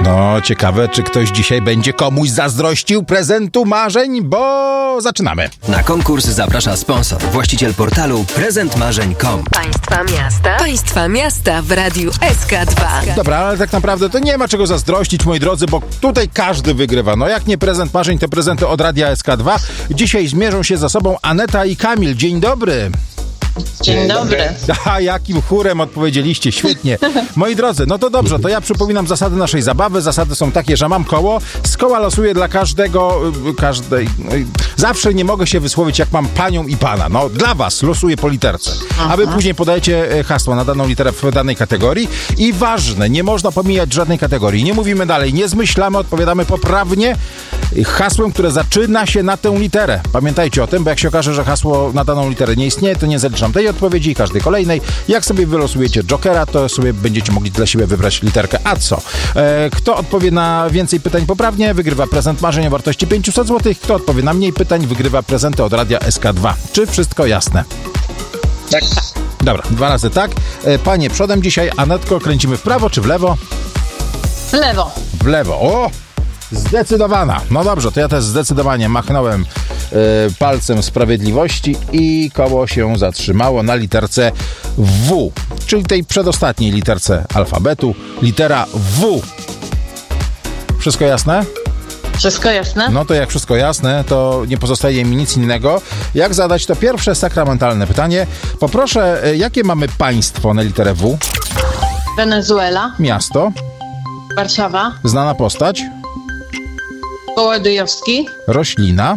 No, ciekawe, czy ktoś dzisiaj będzie komuś zazdrościł prezentu marzeń, bo zaczynamy. Na konkurs zaprasza sponsor, właściciel portalu prezentmarzeń.com. Państwa miasta w radiu SK2. Dobra, ale tak naprawdę to nie ma czego zazdrościć, moi drodzy, bo tutaj każdy wygrywa. No jak nie prezent marzeń, to prezenty od radia SK2. Dzisiaj zmierzą się ze sobą Aneta i Kamil. Dzień dobry. Dzień dobry. A jakim chórem odpowiedzieliście, świetnie. Moi drodzy, no to dobrze, to ja przypominam zasady naszej zabawy. Zasady są takie, że mam koło. Z koła losuję dla każdej. Zawsze nie mogę się wysłowić, jak mam panią i pana. No, dla was losuję po literce. A wy później podajecie hasło na daną literę w danej kategorii. I ważne, nie można pomijać żadnej kategorii. Nie mówimy dalej, nie zmyślamy, odpowiadamy poprawnie hasłem, które zaczyna się na tę literę. Pamiętajcie o tym, bo jak się okaże, że hasło na daną literę nie istnieje, to nie zaliczam tej odpowiedzi i każdej kolejnej. Jak sobie wylosujecie jokera, to sobie będziecie mogli dla siebie wybrać literkę. A co? Kto odpowie na więcej pytań poprawnie, wygrywa prezent marzeń o wartości 500 zł. Kto odpowie na mniej pytań, wygrywa prezenty od radia SK2. Czy wszystko jasne? Tak. Dobra, 2 razy tak. Panie przodem dzisiaj. Anetko, kręcimy w prawo czy w lewo? W lewo. W lewo. O! Zdecydowana. No dobrze, to ja też zdecydowanie machnąłem palcem sprawiedliwości i koło się zatrzymało na literce W, czyli tej przedostatniej literce alfabetu. Litera W. Wszystko jasne? Wszystko jasne? No to jak wszystko jasne, to nie pozostaje mi nic innego, jak zadać to pierwsze sakramentalne pytanie. Poproszę, jakie mamy państwo na literę W? Wenezuela. Miasto? Warszawa. Znana postać? Kołodziejowski. Roślina?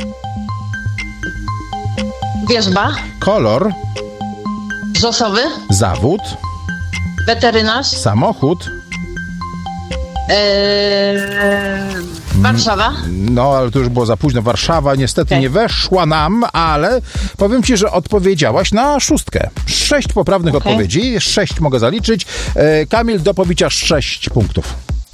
Wierzba. Kolor? Brzosowy. Zawód? Weterynarz. Samochód? Warszawa. No, ale to już było za późno. Warszawa niestety nie weszła nam, ale powiem ci, że odpowiedziałaś na 6. 6 poprawnych odpowiedzi. 6 mogę zaliczyć. Kamil, do pobicia 6 punktów.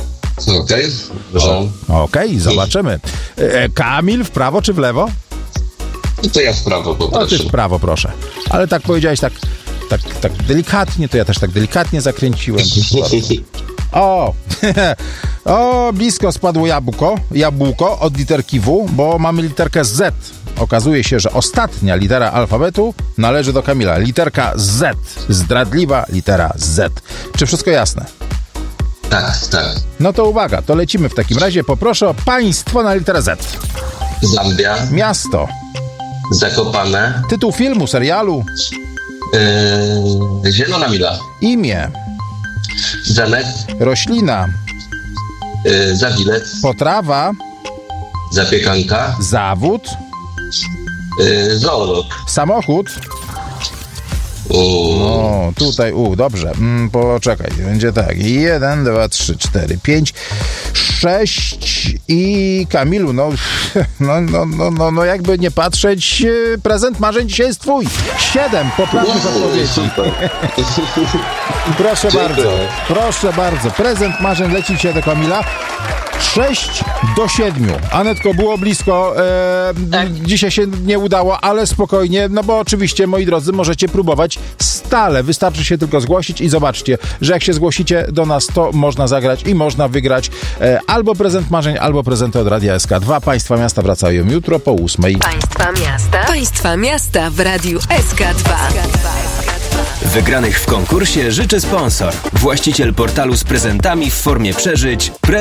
Okej, zobaczymy. Kamil, w prawo czy w lewo? To ja w prawo, poproszę. O, ty w prawo, proszę. Ale tak powiedziałeś tak delikatnie, to ja też tak delikatnie zakręciłem. O, blisko spadło jabłko od literki W, bo mamy literkę Z. Okazuje się, że ostatnia litera alfabetu należy do Kamila. Literka Z. Zdradliwa litera Z. Czy wszystko jasne? Tak. No to uwaga, to lecimy w takim razie. Poproszę o państwo na literę Z. Zambia. Miasto. Zakopane. Tytuł filmu, serialu. Zielona mila. Imię. Zamek. Roślina. Zawilec. Potrawa. Zapiekanka. Zawód. Zoolog. Samochód. O, tutaj, dobrze. Poczekaj, będzie tak. 1, 2, 3, 4, 5, 6 i Kamilu, no jakby nie patrzeć, prezent marzeń dzisiaj jest twój. 7 poprawnych odpowiedzi. Proszę bardzo. Prezent marzeń leci dzisiaj do Kamila. 6-7. Anetko, było blisko. Dzisiaj się nie udało, ale spokojnie, no bo oczywiście, moi drodzy, możecie próbować stale. Wystarczy się tylko zgłosić i zobaczcie, że jak się zgłosicie do nas, to można zagrać i można wygrać albo prezent marzeń, albo prezenty od radia SK2. Państwa miasta wracają jutro po 8. Państwa miasta w radiu SK2. Wygranych w konkursie życzy sponsor, właściciel portalu z prezentami w formie przeżyć